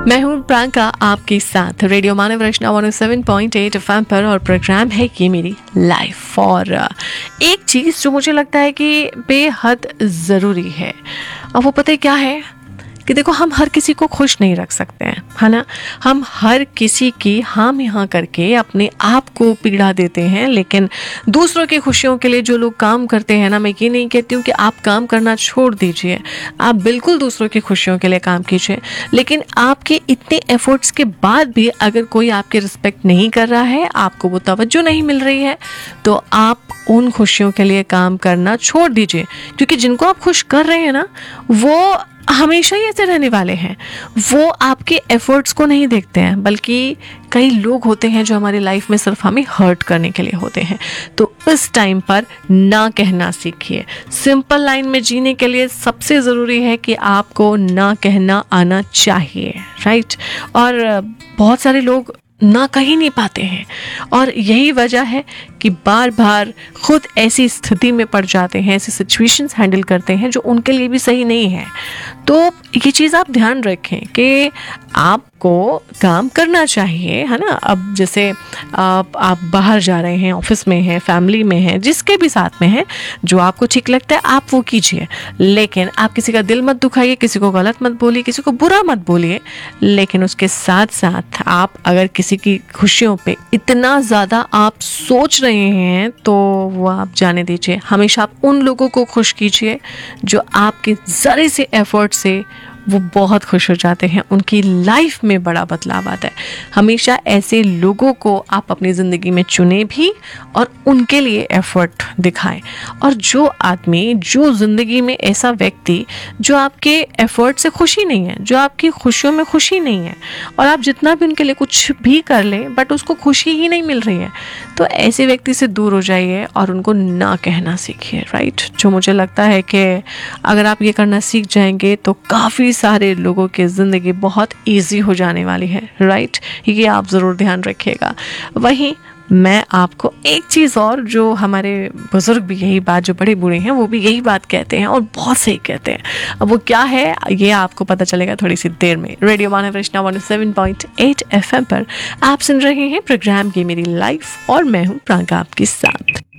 मैं हूँ प्रांका आपके साथ रेडियो मानव रचना 107.8 FM पर, और प्रोग्राम है ये मेरी लाइफ। और एक चीज़ जो मुझे लगता है कि बेहद ज़रूरी है, और वो पता है क्या है कि देखो, हम हर किसी को खुश नहीं रख सकते हैं, है ना। हम हर किसी की हाँ में हाँ करके अपने आप को पीड़ा देते हैं, लेकिन दूसरों की खुशियों के लिए जो लोग काम करते हैं ना, मैं ये नहीं कहती हूँ कि आप काम करना छोड़ दीजिए, आप बिल्कुल दूसरों की खुशियों के लिए काम कीजिए, लेकिन आपके इतने एफर्ट्स के बाद भी अगर कोई आपकी रिस्पेक्ट नहीं कर रहा है, आपको वो तवज्जो नहीं मिल रही है, तो आप उन खुशियों के लिए काम करना छोड़ दीजिए। क्योंकि जिनको आप खुश कर रहे हैं ना, वो हमेशा ही ऐसे रहने वाले हैं। वो आपके एफर्ट्स को नहीं देखते हैं, बल्कि कई लोग होते हैं जो हमारी लाइफ में सिर्फ हमें हर्ट करने के लिए होते हैं। तो इस टाइम पर ना कहना सीखिए। सिंपल लाइन में जीने के लिए सबसे ज़रूरी है कि आपको ना कहना आना चाहिए, राइट। और बहुत सारे लोग ना कह ही नहीं पाते हैं, और यही वजह है कि बार बार खुद ऐसी स्थिति में पड़ जाते हैं, ऐसी सिचुएशंस हैंडल करते हैं जो उनके लिए भी सही नहीं है। तो ये चीज़ आप ध्यान रखें कि आपको काम करना चाहिए, है ना। अब जैसे आप बाहर जा रहे हैं, ऑफिस में हैं, फैमिली में हैं, जिसके भी साथ में हैं, जो आपको ठीक लगता है आप वो कीजिए, लेकिन आप किसी का दिल मत दुखाइए, किसी को गलत मत बोलिए, किसी को बुरा मत बोलिए। लेकिन उसके साथ साथ आप अगर किसी की खुशियों पे इतना ज़्यादा आप सोच रहे हैं, तो वो आप जाने दीजिए। हमेशा आप उन लोगों को खुश कीजिए जो आपके ज़रे से एफर्ट से वो बहुत खुश हो जाते हैं, उनकी लाइफ में बड़ा बदलाव आता है। हमेशा ऐसे लोगों को आप अपनी ज़िंदगी में चुने भी और उनके लिए एफर्ट दिखाएं। और जो आदमी, जो ज़िंदगी में ऐसा व्यक्ति जो आपके एफर्ट से खुशी नहीं है, जो आपकी खुशियों में खुशी नहीं है, और आप जितना भी उनके लिए कुछ भी कर लें बट उसको खुशी ही नहीं मिल रही है, तो ऐसे व्यक्ति से दूर हो जाइए और उनको ना कहना सीखिए, राइट। जो मुझे लगता है कि अगर आप ये करना सीख जाएंगे तो काफ़ी सारे लोगों की ज़िंदगी बहुत इजी हो जाने वाली है, राइट। ये आप ज़रूर ध्यान रखिएगा। वहीं मैं आपको एक चीज़ और, जो हमारे बुज़ुर्ग भी यही बात, जो बड़े बूढ़े हैं वो भी यही बात कहते हैं और बहुत सही कहते हैं, अब वो क्या है ये आपको पता चलेगा थोड़ी सी देर में। रेडियो मानव रचना 107.8 FM पर आप सुन रहे हैं प्रोग्राम ये मेरी लाइफ, और मैं हूँ प्रांका आपके साथ।